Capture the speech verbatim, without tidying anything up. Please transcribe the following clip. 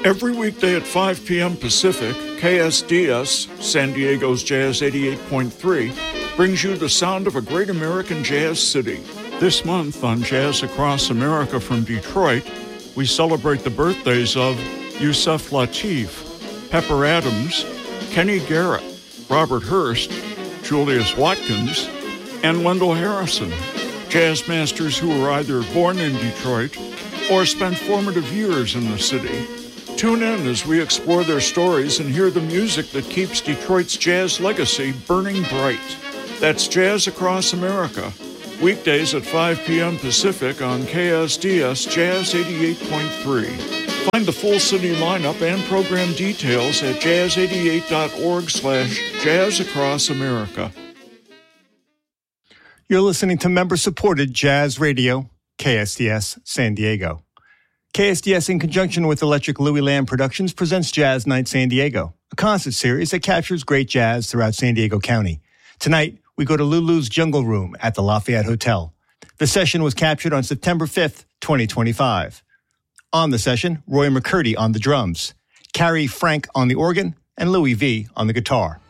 Every weekday at five p.m. Pacific, K S D S, San Diego's Jazz eighty-eight point three, brings you the sound of a great American jazz city. This month on Jazz Across America from Detroit, we celebrate the birthdays of Yusef Lateef, Pepper Adams, Kenny Garrett, Robert Hurst, Julius Watkins, and Wendell Harrison, jazz masters who were either born in Detroit or spent formative years in the city. Tune in as we explore their stories and hear the music that keeps Detroit's jazz legacy burning bright. That's Jazz Across America, weekdays at five p.m. Pacific on K S D S Jazz eighty-eight point three. Find the full city lineup and program details at jazz eighty-eight dot org slash jazz across America. You're listening to member-supported Jazz Radio, K S D S San Diego. K S D S, in conjunction with Electric Louis Lamb Productions, presents Jazz Night San Diego, a concert series that captures great jazz throughout San Diego County. Tonight, we go to Lulu's Jungle Room at the Lafayette Hotel. The session was captured on September fifth, twenty twenty-five. On the session, Roy McCurdy on the drums, Carrie Frank on the organ, and Louis V on the guitar.